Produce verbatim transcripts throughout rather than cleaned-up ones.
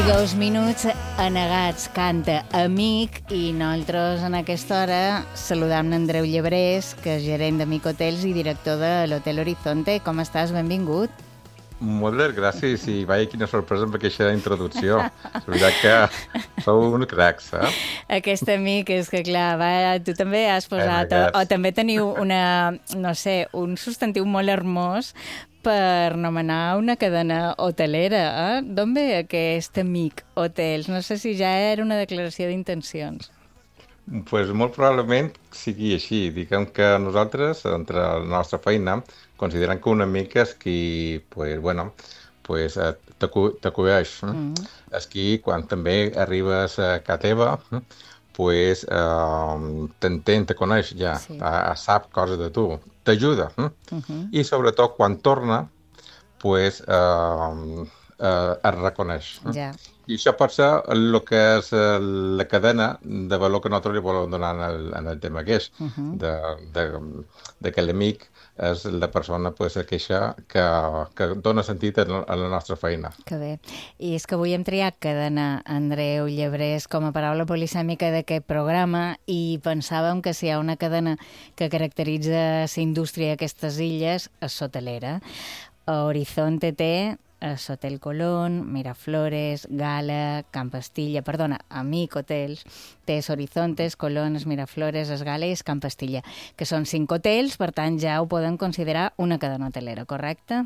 Dos minuts anegats canta Amic i nosaltres en aquesta hora saludam l'Andreu Llebrés, que és gerent d'Amic Hotels i director de l'Hotel Horizonte. Com estàs? Benvingut. Moltes gràcies i vaja, quina sorpresa amb aquesta introducció. És veritat que sou uns cracs, eh? Aquest amic és que, clar, va, tu també has posat, o, o també teniu una, no sé, un substantiu molt hermós per nomenar una cadena hotelera, eh? D'on ve aquest Amic Hotels? No sé si ja era una declaració d'intencions. Pues molt probablement sigui així. Diguem que nosaltres, entre la nostra feina, considerem que un amic és qui, pues, bueno, pues, t'acueix. Mm. És qui, quan també arribes a casa teva, pues, uh, t'entén, te coneix ja, sí. uh, sap coses de tu, t'ajuda. Uh? Uh-huh. I sobretot, quan torna, pues, uh, uh, es reconeix. Ja. I això pot ser el que és la cadena de valor que nosaltres li volem donar en el, en el tema que és, uh-huh. de, de, de que l'amic és la persona pues, aquella que, que dona sentit a la nostra feina. Que bé. I és que avui hem triat cadena Andreu Llebrés com a paraula polisèmica d'aquest programa i pensàvem que si hi ha una cadena que caracteritza la indústria d'aquestes illes és l'hotelera. Horizonte té Hotel Colón, Miraflores, Gala, Campastilla, perdona, Amic Hotels, té Horizontes, Colons, Miraflores, Gala i Campastilla, que són cinc hotels, per tant ja ho poden considerar una cadena hotelera, correcte?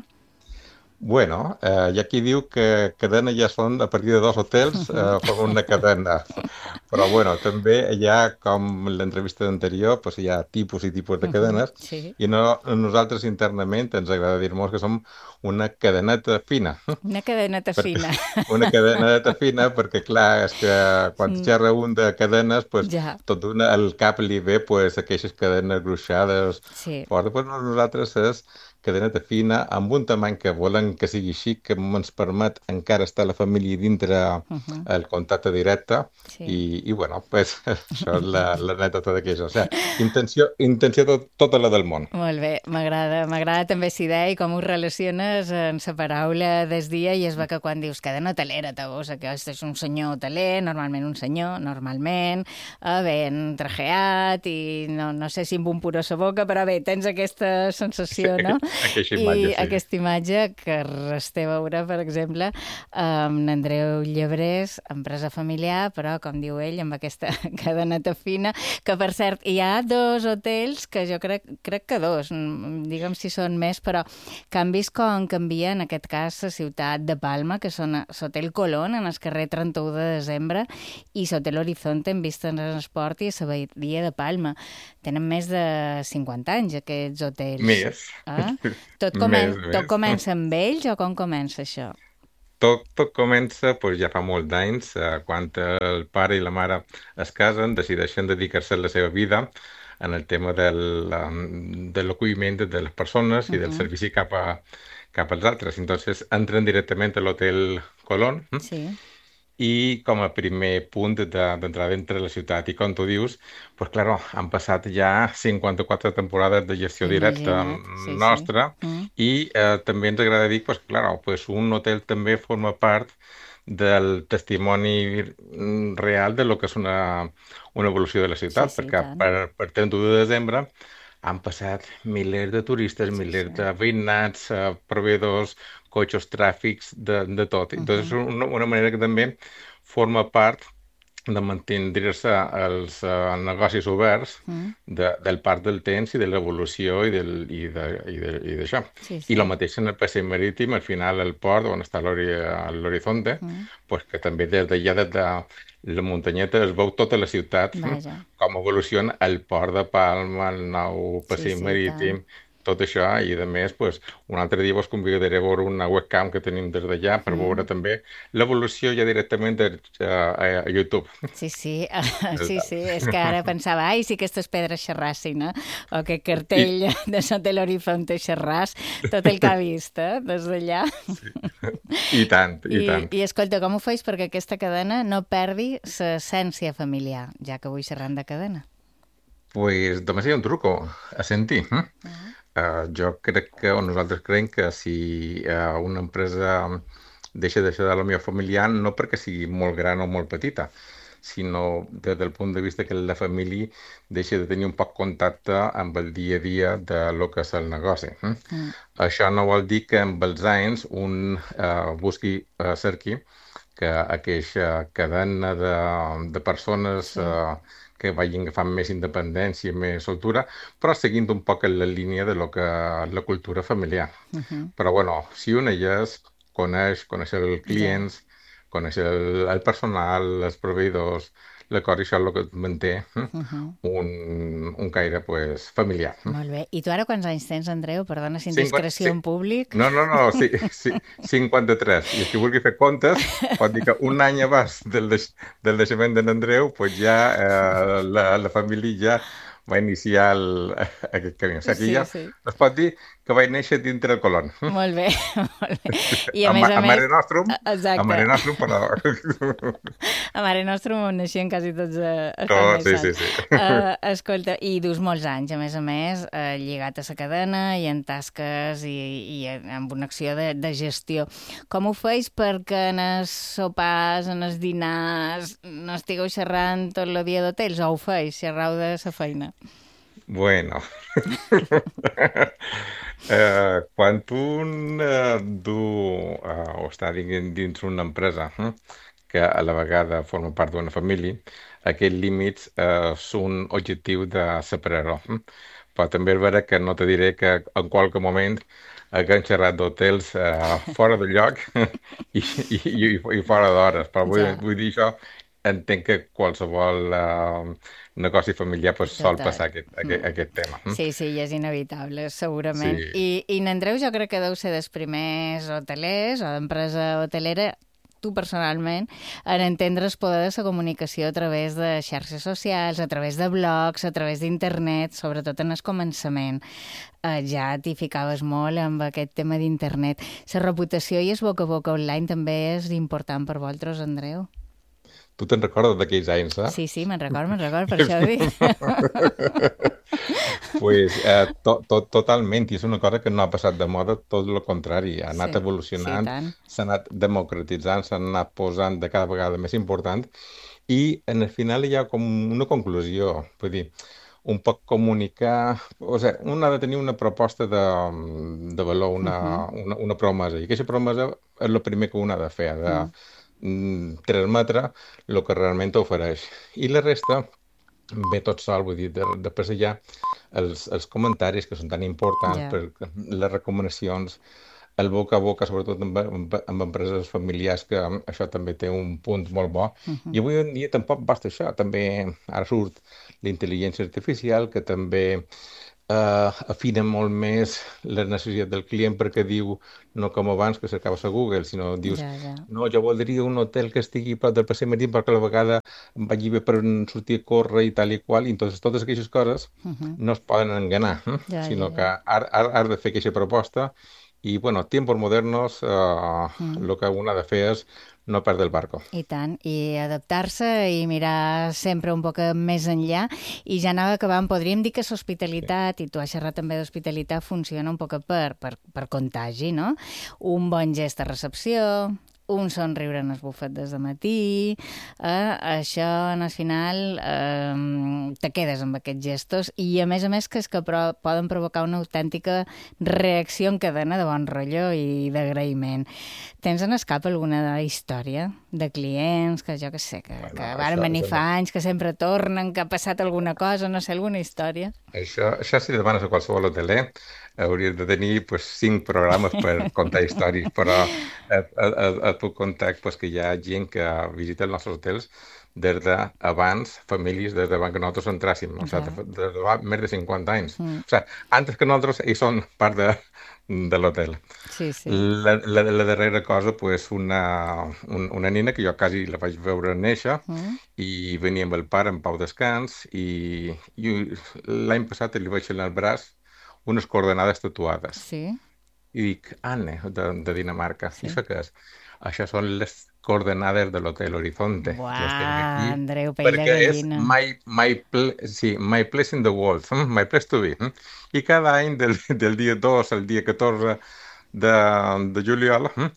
Bueno, eh, hi ha qui diu que cadena ja són a partir de dos hotels eh, com una cadena. Però bueno, també hi ha, com l'entrevista anterior, pues hi ha tipus i tipus de cadenes, uh-huh, sí. I no, nosaltres internament ens agrada dir-nos que som una cadeneta fina. Una cadeneta perquè, fina. Una cadeneta fina perquè, clar, és que quan mm. xerra un de cadenes, pues, ja. Tot una, el cap li ve pues, aquelles cadenes gruixades. Sí. Fora, pues, nosaltres és cadeneta fina, amb un tamany que volem que sigui així, que ens permet encara estar la família dintre uh-huh. el contacte directe, sí. i, i bueno, pues, això és l'anècdota d'aquesta. O sigui, intenció, intenció tot, tota la del món. Molt bé, m'agrada, m'agrada també la idea i com ho relaciones en la paraula des dia, i es va que quan dius cadena hotelera, te veus que és un senyor hoteler, normalment un senyor, normalment, eh, ben trajeat, i no, no sé si amb un puro a la boca, però bé, tens aquesta sensació, no? Aquesta imatge, I sí. aquesta imatge que resté a veure, per exemple, amb Andreu Llebrés, empresa familiar, però, com diu ell, amb aquesta cadeneta fina, que, per cert, hi ha dos hotels que jo crec, crec que dos, digue'm si són més, però que han vist com canvia, en aquest cas, la ciutat de Palma, que són l'Hotel Colón, en el carrer trenta-u de desembre, i l'Hotel Horizonte, en vista en l'esport i a la badia de Palma. Tenen més de cinquanta anys, aquests hotels. Més. Eh? Tot, comen més, tot comença amb ells o com comença això? Tot, tot comença pues, ja fa molts anys, eh, quan el pare i la mare es casen, decideixen dedicar-se a la seva vida en el tema del, de l'acolliment de les persones i uh-huh. del servici cap, a, cap als altres. Entonces entren directament a l'Hotel Colón. Sí. I com a primer punt d'entrada entre la ciutat. I com tu dius, pues, claro, han passat ja cinquanta-quatre temporades de gestió directa sí, nostra sí. Mm. I eh, també ens agrada dir pues, claro, pues, un hotel també forma part del testimoni real de lo que és una, una evolució de la ciutat, sí, sí, perquè per, per trenta-u de desembre han passat milers de turistes, sí, milers sí. de veïnats, uh, proveïdors, cotxes, tràfics, de, de tot. Uh-huh. Entonces, una, una manera que també forma part de mantenir-se els uh, negocis oberts uh-huh. de, del part del temps i de l'evolució i d'això. Sí, sí. I el mateix en el passeig marítim, al final el port, on està l'Horizonte, uh-huh. pues, que també des d'allà, des de la muntanyeta, es veu tota la ciutat, Vaja. Com evoluciona el port de Palma, el nou passeig sí, sí, marítim, tant. Tot això, i a més, pues, un altre dia vos convidaré a veure una webcam que tenim des d'allà per mm. veure també l'evolució ja directament de, a, a YouTube. Sí, sí, uh, sí, sí, és que ara pensava, ai, si aquestes pedres xerrassin, eh? O aquest cartell I... de l'Hotel Horizonte xerràs, tot el que ha vist, eh? Des d'allà. Sí. I tant, i, i tant. I escolta, com ho feis perquè aquesta cadena no perdi l'essència familiar, ja que avui xerrant de cadena? Pues només hi ha un truco, a sentir. Eh? Uh-huh. Uh, jo crec que, o nosaltres creiem que si uh, una empresa deixa de ser de la meva família no perquè sigui molt gran o molt petita, sinó des del punt de vista que la família deixa de tenir un poc contacte amb el dia a dia de lo que és el negoci. Mm? Mm. Això no vol dir que amb els anys un eh, busqui, eh, cerqui que aquesta cadena de, de persones Sí. eh, que vagin agafant més independència, més soltura, però seguint un poc en la línia de lo que la cultura familiar. Mhm. Però bueno, si un és, coneix, coneix els Ja. clients, coneix el, el personal, els proveïdors, l'acord, i això és el que et manté hm? Mhm. un, un caire pues, familiar. hm? Molt bé. I tu ara quants anys tens, Andreu? Perdona si Cinqua- indiscreció ci- en públic. No, no, no, sí, sí, cinquanta-tres. I el que vulgui fer comptes pot dir que un any abans del, deix, del naixement de n'Andreu, pues ja eh, la, la família ja va iniciar el, aquest camí. O sigui que Sí, ja sí. es pot dir que vaig néixer dintre el Colón. hm? Molt bé, molt bé. I a A, més Ma- a a Mare més... Nostrum, a- Exacte. a Mare Nostrum, però... A Mare Nostrum on naixien quasi tots a, a No, Sant sí, sí, Maixat. sí. Uh, escolta, i dus molts anys, a més a més, uh, lligat a la cadena i en tasques i, i amb una acció de, de gestió. Com ho feis perquè en els sopars, en els dinars, no estigueu xerrant tot el dia d'hotels, o ho feis, xerrau de la feina? Bueno, eh, quan un eh, du eh, o està dins, dins una empresa hm, que a la vegada forma part d'una família, aquests límits eh, són objectiu de separar-ho. hm. Però també és vera que no te diré que en qualque moment haguem xerrat d'hotels eh, fora de lloc i, i, i, i fora d'hores. Però vull, Ja, vull dir això, entenc que qualsevol eh, negoci familiar pues, sol total. passar aquest, aquest, Mm. aquest tema. hm? Sí, sí, i és inevitable, segurament. Sí. I, i n'Andreu jo crec que deu ser dels primers hotelers o d'empresa hotelera, tu personalment, en entendre's poder de la comunicació a través de xarxes socials, a través de blogs, a través d'internet, sobretot en el començament. Eh, ja t'hi ficaves molt amb aquest tema d'internet. La reputació i el boca a boca online també és important per vosaltres, Andreu? Tu te'n recordes d'aquells anys, eh? Sí, sí, me'n record, me'n record, per això ho dic. Pues, eh, to, to, totalment, i és una cosa que no ha passat de moda, tot el contrari, ha anat Sí, sí, evolucionant, tant. s'ha anat democratitzant, s'ha anat posant de cada vegada més important, i en el final hi ha com una conclusió, vull dir, un poc comunicar, o sigui, un ha de tenir una proposta de, de valor, una, Mhm. una, una promesa, i aquesta promesa és el primer que un ha de fer, ha de Mm. mm, transmetre el que realment ofereix. I la resta ve tot sol, vull dir, de, després hi ha els, els comentaris que són tan importants, Ja. per les recomanacions, el boca a boca, sobretot amb, amb, amb empreses familiars, que això també té un punt molt bo. Mhm. I avui en dia tampoc basta això, també ara surt l'intel·ligència artificial, que també eh, afina molt més les necessitats del client, perquè diu, no com abans que cercaves a Google, sinó dius, Ja, ja. no, jo voldria un hotel que estigui a prop del passeig marítim perquè a la vegada em vagi bé per sortir a córrer i tal i qual, i entonces totes aquestes coses Mhm. no es poden enganar, eh? Ja, sinó ja, que ja. has, has, has de fer aquesta proposta i, bueno, tiempos modernos, eh, Mm. lo que un ha de fer és no perdre el barco. I tant, i adaptar-se i mirar sempre un poc més enllà. I ja anava acabant, podríem dir que l'hospitalitat, i tu has xerrat també d'hospitalitat, funciona un poc per, per, per contagi, no? Un bon gest de recepció, un somriure en el bufet des de matí, eh? Això en el final eh, te quedes amb aquests gestos i a més a més que és que pro poden provocar una autèntica reacció en cadena de bon rotllo i d'agraïment. Tens en escap alguna història de clients que jo que sé, que, Bueno, que això, van venir això, fa anys, que sempre tornen, que ha passat alguna cosa, no sé, alguna història? això, això si demanes a qualsevol hoteler, hauries de tenir pues, cinc programes per contar històries, però et, et, et, et puc contar pues, que hi ha gent que visita els nostres hotels des d'abans, famílies des d'abans que nosaltres entràssim, o sigui, Ja. des de fa més de cinquanta anys. Mm. O sigui, antes que nosaltres ells són part de, de l'hotel. Sí, sí. La, la, la darrera cosa, pues, una, un, una nina que jo quasi la vaig veure néixer Mm. i venia amb el pare en pau descans i, i l'any passat li vaig anar al braç unes coordenades tatuades. Sí, I dic, Anne, de, de Dinamarca, sí. i això què és? Això són les coordenades de l'Hotel Horizonte. Les tenim Buah, aquí Andreu, pell de perquè és gallina. my, my, ple, sí, my place in the world, hm? My place to be. hm? I cada any del, del dia dos al dia catorze de, de juliol, hm?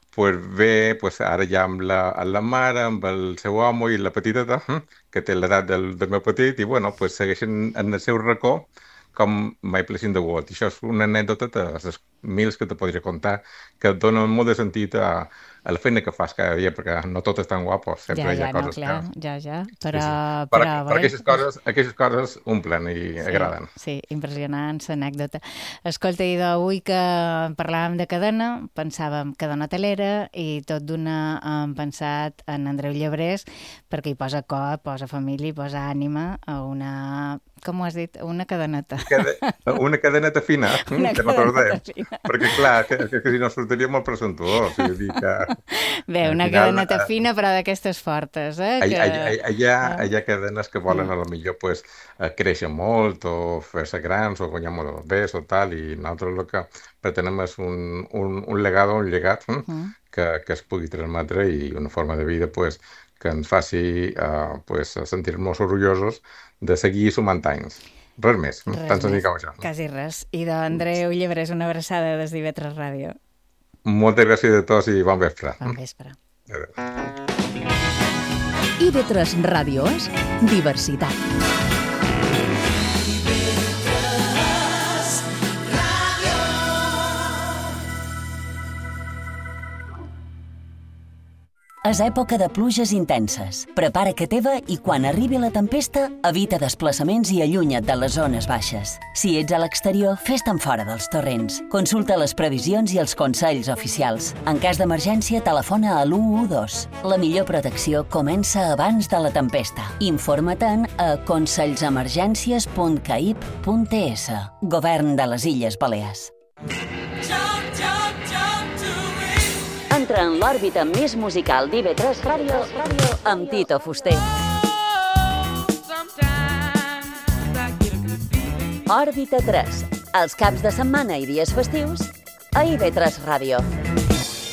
pues ve, pues ara ja amb la, amb la mare, amb el seu home i la petiteta, hm, que té l'edat del, del meu petit, i bueno, pues segueixen en el seu racó com My Place in the World. I això és una anècdota de les mils que te podria contar, que et dona molt de sentit a, a la feina que fas cada dia, perquè no tot és tan guapo, sempre Ja, hi ha ja, no, coses clar, que... ja, ja, Sí, però, sí. Per, però per bé. aquestes coses, aquestes coses omplen i Sí, agraden. sí, impressionant l'anècdota. Escolta, i avui que parlàvem de cadena, pensàvem cadena hotelera i tot d'una hem pensat en Andreu Llebrés, perquè hi posa cor, posa família, hi posa ànima a una... Com ho has dit? Una cadeneta. Cade... Una cadeneta fina, Una que no t'ordem. cadeneta fina. Perquè, clar, que, que, que si no sortiria molt presentuós. Vull dir que... Bé, al una final, cadeneta eh, fina, però d'aquestes fortes, eh? Hi, Que... hi, hi, hi, ha, hi ha cadenes que volen a lo millor pues, eh, créixer molt o fer-se grans o guanyar molt bé o tal, i nosaltres el que pretenem és un, un, un legado, un llegat hm, Mm. que, que es pugui transmetre i una forma de vida pues, que ens faci uh, pues, sentir-nos orgullosos de seguir sumant anys. Res més, hm? Res Tan senzill més, com això. quasi res. I d'Andreu Llebrés, una abraçada des d'I V tres Ràdio. Moltes gràcies a tots i bon vespre. Bon vespre. Adéu. I V tres Ràdio és diversitat. És època de pluges intenses. Prepara que teva i quan arribi la tempesta, evita desplaçaments i allunya't de les zones baixes. Si ets a l'exterior, fes-te'n fora dels torrents. Consulta les previsions i els consells oficials. En cas d'emergència, telefona a l'u u dos. La millor protecció comença abans de la tempesta. Informa-te'n a consellsemergències punt caip punt es. Govern de les Illes Balears. Entra en l'òrbita més musical d'I V tres Ràdio amb Tito Fuster. Òrbita tres, els caps de setmana i dies festius a I V tres Ràdio.